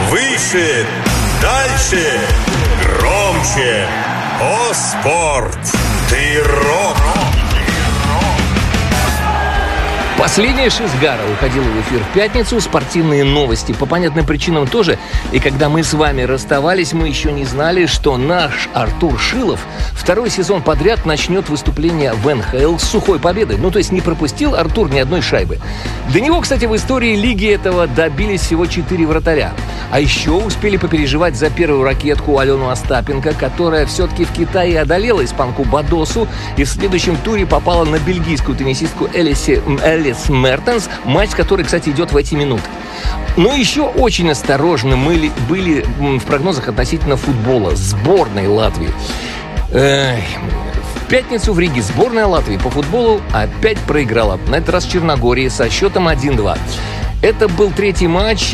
Выше, дальше, громче. О, спорт! Ты рок! Последняя Шизгара уходила в эфир в пятницу. Спортивные новости по понятным причинам тоже. И когда мы с вами расставались, мы еще не знали, что наш Артур Шилов второй сезон подряд начнет выступление в НХЛ с сухой победой. Ну, то есть не пропустил Артур ни одной шайбы. До него, кстати, в истории лиги этого добились всего 4 вратаря. А еще успели попереживать за первую ракетку Алену Остапенко, которая все-таки в Китае одолела испанку Бадосу и в следующем туре попала на бельгийскую теннисистку Элис Мертенс, матч, который, кстати, идет в эти минуты. Но еще очень осторожны мы были в прогнозах относительно футбола сборной Латвии. В пятницу в Риге сборная Латвии по футболу опять проиграла. На этот раз Черногории со счетом 1-2. Это был третий матч,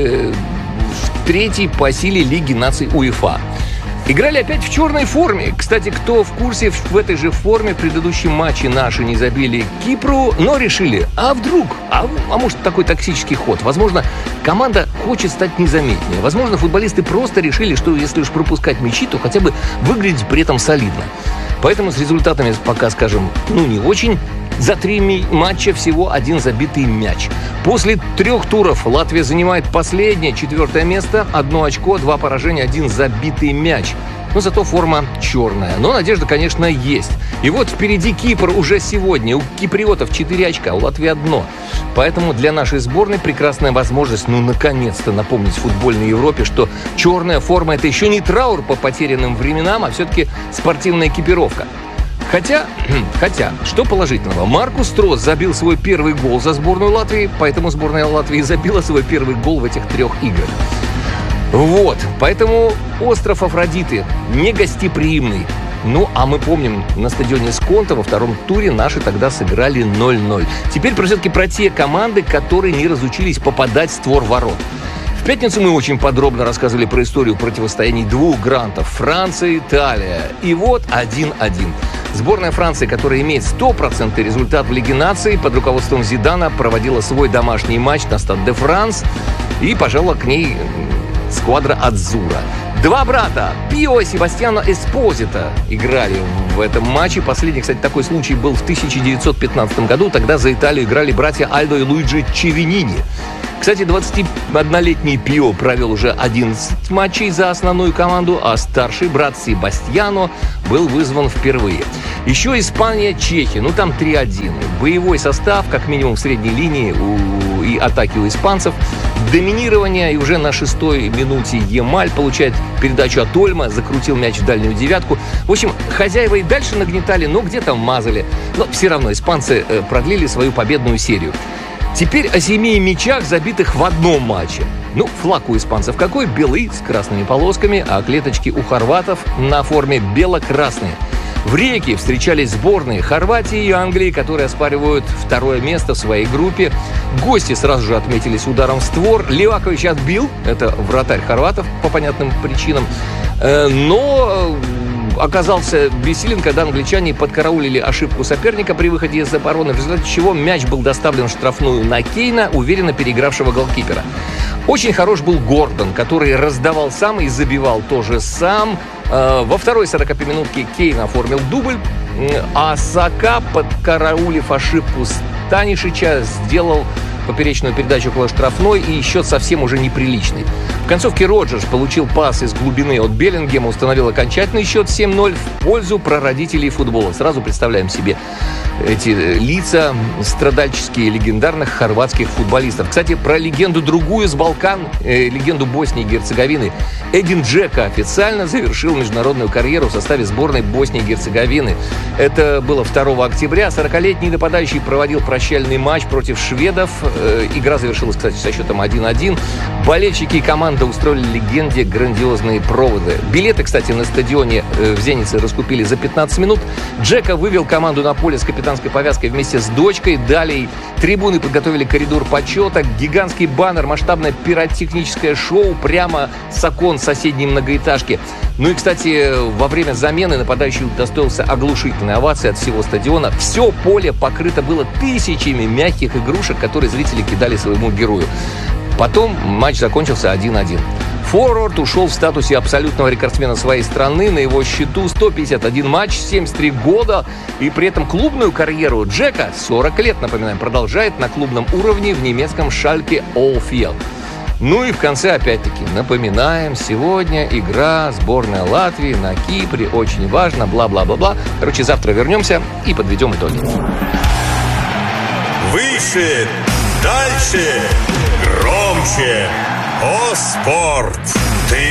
третий по силе Лиги наций УЕФА. Играли опять в черной форме. Кстати, кто в курсе, в этой же форме в предыдущем матче наши не забили Кипру, но решили, а вдруг, а может такой токсический ход. Возможно, команда хочет стать незаметнее. Возможно, футболисты просто решили, что если уж пропускать мячи, то хотя бы выглядеть при этом солидно. Поэтому с результатами пока, скажем, не очень. За 3 матча всего 1 забитый мяч. После 3 туров Латвия занимает последнее, 4-е место. 1 очко, 2 поражения, 1 забитый мяч. Но зато форма черная. Но надежда, конечно, есть. И вот впереди Кипр уже сегодня. У киприотов 4 очка, у Латвии 1. Поэтому для нашей сборной прекрасная возможность, наконец-то напомнить футбольной Европе, что черная форма – это еще не траур по потерянным временам, а все-таки спортивная экипировка. Хотя, что положительного? Маркус Строс забил свой первый гол за сборную Латвии, поэтому сборная Латвии забила свой первый гол в этих 3 играх. Вот, поэтому остров Афродиты не гостеприимный. А мы помним, на стадионе Сконто во втором туре наши тогда сыграли 0-0. Теперь все-таки про те команды, которые не разучились попадать в створ ворот. В пятницу мы очень подробно рассказывали про историю противостояний 2 грантов – Франция и Италия. И вот 1-1. Сборная Франции, которая имеет 100% результат в Лиге наций, под руководством Зидана проводила свой домашний матч на Стад де Франс и пожала к ней сквадра Адзура. 2 брата Пио и Себастьяно Эспозито играли в этом матче. Последний, кстати, такой случай был в 1915 году. Тогда за Италию играли братья Альдо и Луиджи Чевинини. Кстати, 21-летний Пио провел уже 11 матчей за основную команду, а старший брат Себастьяно был вызван впервые. Еще Испания-Чехия, там 3-1. Боевой состав, как минимум в средней линии и атаки у испанцев. Доминирование, и уже на 6-й минуте Емаль получает передачу от Ольма, закрутил мяч в дальнюю девятку. В общем, хозяева и дальше нагнетали, но где-то мазали. Но все равно испанцы продлили свою победную серию. Теперь о 7 мячах, забитых в одном матче. Флаг у испанцев какой? Белый, с красными полосками, а клеточки у хорватов на форме бело-красные. В Риге встречались сборные Хорватии и Англии, которые оспаривают 2-е место в своей группе. Гости сразу же отметились ударом в створ. Левакович отбил, это вратарь хорватов по понятным причинам, но оказался бессилен, когда англичане подкараулили ошибку соперника при выходе из обороны, в результате чего мяч был доставлен в штрафную на Кейна, уверенно переигравшего голкипера. Очень хорош был Гордон, который раздавал сам и забивал тоже сам. Во второй 45-минутке Кейн оформил дубль, а Сака, подкараулив ошибку Станишича, сделал поперечную передачу около штрафной, и счет совсем уже неприличный. В концовке Роджерс получил пас из глубины от Беллингема, установил окончательный счет 7-0 в пользу прародителей футбола. Сразу представляем себе эти лица страдальческие легендарных хорватских футболистов. Кстати, про легенду другую с Балкан, легенду Боснии и Герцеговины. Эдин Джека официально завершил международную карьеру в составе сборной Боснии и Герцеговины. Это было 2 октября. 40-летний нападающий проводил прощальный матч против шведов. Игра завершилась, кстати, со счетом 1-1. Болельщики и команда устроили легенде грандиозные проводы. Билеты, кстати, на стадионе в Зенице раскупили за 15 минут. Джека вывел команду на поле с капитанской повязкой вместе с дочкой. Далее трибуны подготовили коридор почета, гигантский баннер, масштабное пиротехническое шоу прямо с окон соседней многоэтажки. И, кстати, во время замены нападающий удостоился оглушительной овации от всего стадиона. Все поле покрыто было тысячами мягких игрушек, которые зрители кидали своему герою. Потом матч закончился 1-1. Форвард ушел в статусе абсолютного рекордсмена своей страны. На его счету 151 матч, 73 года. И при этом клубную карьеру Джека, 40 лет, напоминаем, продолжает на клубном уровне в немецком Шальке 04. Ну и в конце, опять-таки, напоминаем, сегодня игра сборная Латвии на Кипре. Очень важно, бла-бла-бла-бла. Короче, завтра вернемся и подведем итоги. Выше, дальше, громче. О, спорт!